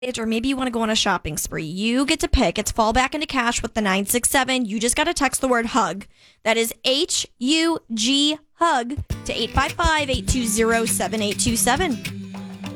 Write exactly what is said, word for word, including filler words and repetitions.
it, or maybe you want to go on a shopping spree. You get to pick. It's fall back into cash with the nine six seven. You just got to text the word hug. That is H U G hug to eight five five, eight two zero, seven eight two seven.